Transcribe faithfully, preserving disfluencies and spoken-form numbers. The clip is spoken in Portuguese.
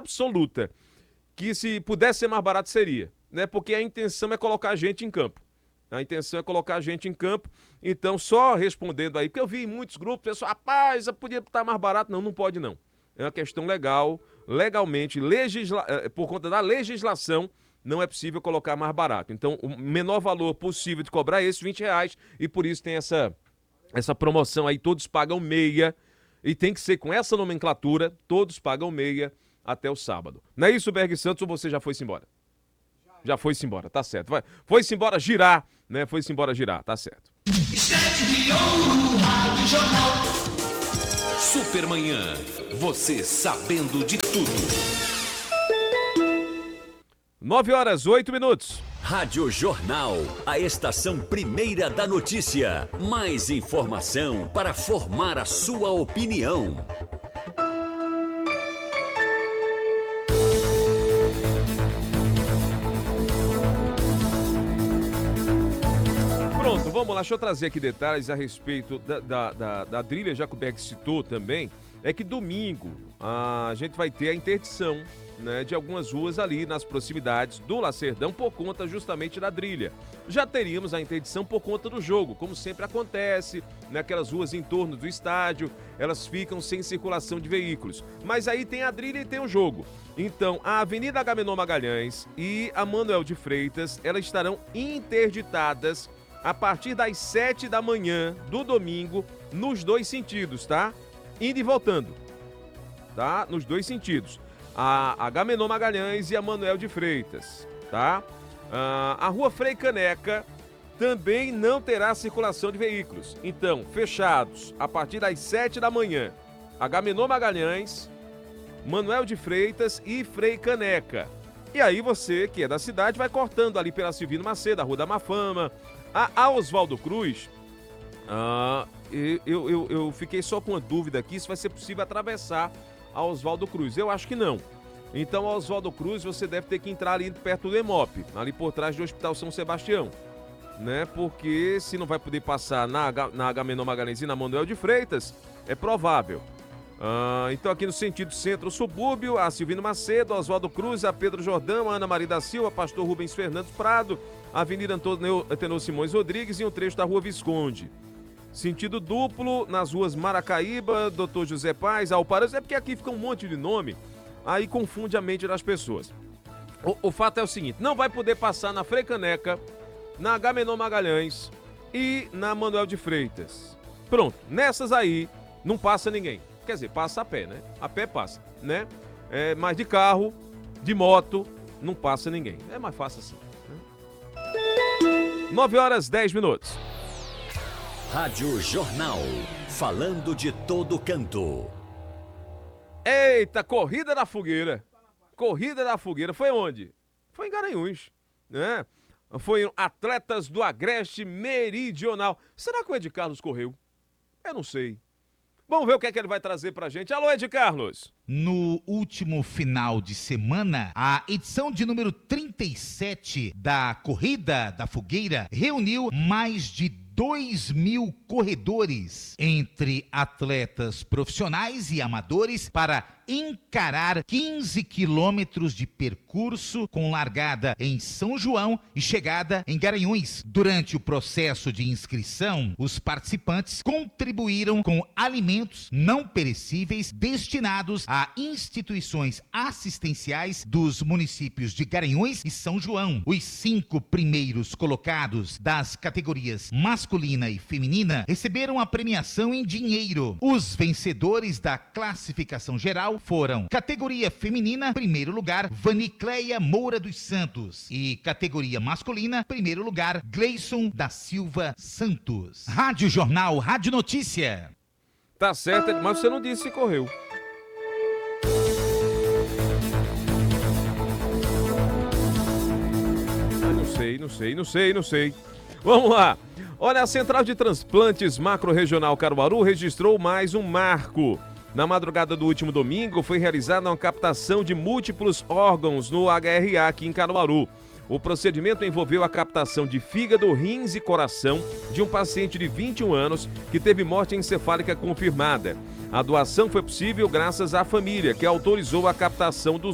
absoluta que se pudesse ser mais barato seria, né? Porque a intenção é colocar a gente em campo. A intenção é colocar a gente em campo. Então, só respondendo aí, porque eu vi em muitos grupos, pessoal, rapaz, podia estar mais barato. Não, não pode não. É uma questão legal, legalmente, legisla... por conta da legislação, não é possível colocar mais barato. Então, o menor valor possível de cobrar é esse, vinte reais, e por isso tem essa, essa promoção aí, todos pagam meia, e tem que ser com essa nomenclatura, todos pagam meia até o sábado. Não é isso, Berg Santos, ou você já foi-se embora? Já foi-se embora, tá certo. Vai. Foi-se embora girar, né? Foi-se embora girar, tá certo. Supermanhã, você sabendo de tudo. Nove horas, oito minutos. Rádio Jornal, a estação primeira da notícia. Mais informação para formar a sua opinião. Pronto, vamos lá, deixa eu trazer aqui detalhes a respeito da, da, da, da trilha, já que o Berg citou também, é que domingo a gente vai ter a interdição, né, de algumas ruas ali nas proximidades do Lacerdão por conta justamente da trilha. Já teríamos a interdição por conta do jogo, como sempre acontece, naquelas ruas em torno do estádio, elas ficam sem circulação de veículos. Mas aí tem a trilha e tem o jogo. Então, a Avenida Agamenon Magalhães e a Manuel de Freitas, elas estarão interditadas a partir das sete da manhã do domingo, nos dois sentidos, tá? Indo e voltando, tá? Nos dois sentidos. A Agamenon Magalhães e a Manuel de Freitas, tá? Ah, a Rua Frei Caneca também não terá circulação de veículos. Então, fechados a partir das sete da manhã. Agamenon Magalhães, Manuel de Freitas e Frei Caneca. E aí você, que é da cidade, vai cortando ali pela Silvino Macedo, a Rua da Mafama. A, a Oswaldo Cruz, ah, eu, eu, eu fiquei só com uma dúvida aqui se vai ser possível atravessar a Oswaldo Cruz. Eu acho que não. Então, a Oswaldo Cruz, você deve ter que entrar ali perto do EMOP, ali por trás do Hospital São Sebastião, né? Porque se não vai poder passar na, na Agamenon Magalhães e na Manuel de Freitas, é provável. Ah, então, aqui no sentido centro-subúrbio, a Silvino Macedo, a Oswaldo Cruz, a Pedro Jordão, a Ana Maria da Silva, a Pastor Rubens Fernandes Prado, a Avenida Antônio Tenor Simões Rodrigues e um trecho da Rua Visconde. Sentido duplo nas ruas Maracaíba, Doutor José Paz, Alparas, é porque aqui fica um monte de nome, aí confunde a mente das pessoas. O, o fato é o seguinte, não vai poder passar na Frei Caneca, na Agamenon Magalhães e na Manuel de Freitas. Pronto, nessas aí não passa ninguém. Quer dizer, passa a pé, né? A pé passa, né? É, mas de carro, de moto, não passa ninguém. É mais fácil assim. Né? nove horas, dez minutos. Rádio Jornal, falando de todo canto. Eita, Corrida da Fogueira. Corrida da Fogueira. Foi onde? Foi em Garanhuns, né? Foi Atletas do Agreste Meridional. Será que o Ed Carlos correu? Eu não sei. Vamos ver o que é que ele vai trazer pra gente. Alô, Ed Carlos. No último final de semana, a edição de número trinta e sete da Corrida da Fogueira reuniu mais de dois mil corredores, entre atletas profissionais e amadores, para encarar quinze quilômetros de percurso com largada em São João e chegada em Garanhuns. Durante o processo de inscrição, os participantes contribuíram com alimentos não perecíveis destinados a instituições assistenciais dos municípios de Garanhuns e São João. Os cinco primeiros colocados das categorias masculina e feminina receberam a premiação em dinheiro. Os vencedores da classificação geral foram: categoria feminina, primeiro lugar, Vanicleia Moura dos Santos, e categoria masculina, primeiro lugar, Gleison da Silva Santos. Rádio Jornal, Rádio Notícia. Tá certo, mas você não disse se correu. Ah, não sei, não sei, não sei, não sei. Vamos lá. Olha, a Central de Transplantes Macro-Regional Caruaru registrou mais um marco. Na madrugada do último domingo, foi realizada uma captação de múltiplos órgãos no H R A aqui em Caruaru. O procedimento envolveu a captação de fígado, rins e coração de um paciente de vinte e um anos que teve morte encefálica confirmada. A doação foi possível graças à família, que autorizou a captação dos